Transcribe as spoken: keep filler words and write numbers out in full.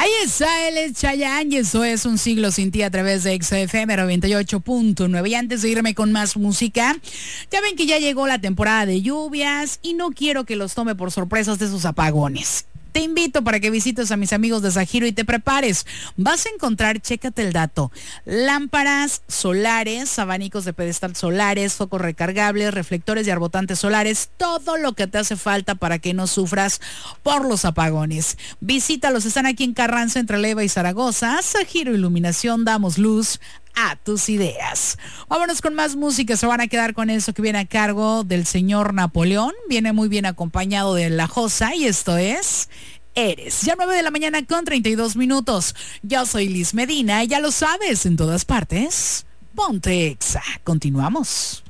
Ahí está, él es Chayanne y eso es Un Siglo Sin Ti a través de X F M noventa y ocho punto nueve. Y antes de irme con más música, ya ven que ya llegó la temporada de lluvias y no quiero que los tome por sorpresas de esos apagones. Te invito para que visites a mis amigos de Zahiro y te prepares. Vas a encontrar, chécate el dato, lámparas solares, abanicos de pedestal solares, focos recargables, reflectores y arbotantes solares, todo lo que te hace falta para que no sufras por los apagones. Visítalos, están aquí en Carranza, entre Leva y Zaragoza. Zahiro Iluminación, damos luz a tus ideas. Vámonos con más música, se van a quedar con eso que viene a cargo del señor Napoleón, viene muy bien acompañado de La Josa y esto es Eres. Ya nueve de la mañana con treinta y dos minutos. Yo soy Liz Medina y ya lo sabes, en todas partes, ponte Exa. Continuamos.